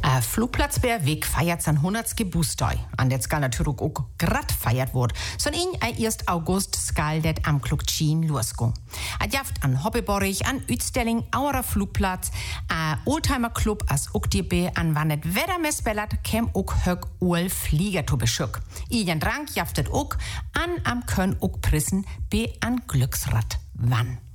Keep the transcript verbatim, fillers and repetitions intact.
Äh, Flugplatz Berwick feiert sein hundertsten Geburtstag. An det skal natürlich auch grad feiert wird. So in ersten August skal det am Klokchin losgehen. Ad jaft an Hobbyborich, an Utstelling, aurer Flugplatz, a Oldtimer Club as ook die be an wannet Wettermessbellert, kem ook hög Uhl Flieger to beschück. Ien Drang jaftet ook an am Köln ook Prissen be an Glücksrad wann.